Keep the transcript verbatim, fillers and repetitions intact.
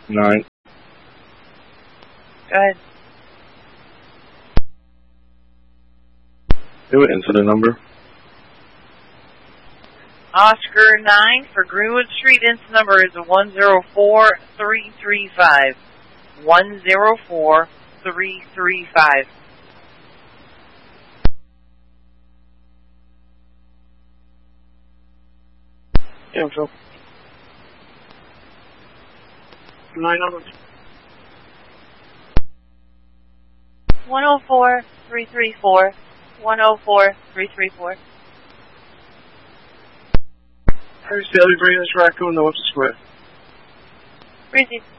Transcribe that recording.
Nine. Go ahead. Do it into the number. Oscar nine for Greenwood Street. Incident number is one zero four three three five. one zero four three three five. Yeah, Phil. Nine numbers. one zero four three three four. one zero four three three four. Here's Daily Breeze Raccoon, the Webster Square. Breezy.